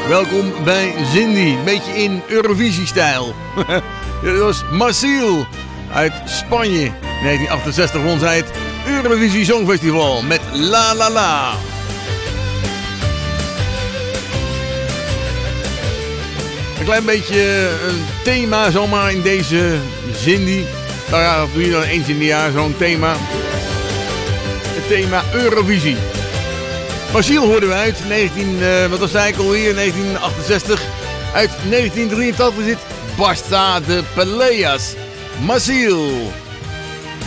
Welkom bij Zindy, een beetje in Eurovisie-stijl. Dat was Massiel uit Spanje. 1968 won zij het Eurovisie Songfestival met La La La. Een klein beetje een thema zomaar in deze Zindy. Nou ja, dat doe je dan eens in het jaar, zo'n thema. Het thema Eurovisie. Massiel hoorden we uit 1968. Uit 1983 is dit Basta de Peleas. Massiel.